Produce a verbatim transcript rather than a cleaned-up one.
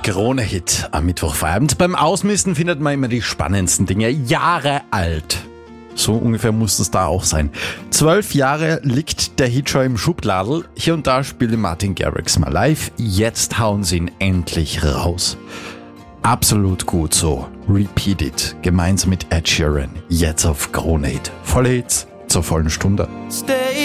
Krone-Hit am Mittwochfeierabend. Beim Ausmisten findet man immer die spannendsten Dinge. Jahre alt. So ungefähr muss es da auch sein. Zwölf Jahre liegt der Hit schon im Schubladel. Hier und da spielte Martin Garrix mal live. Jetzt hauen sie ihn endlich raus. Absolut gut so. Repeat It. Gemeinsam mit Ed Sheeran. Jetzt auf Krone-Hit. Volle Hits zur vollen Stunde. Stay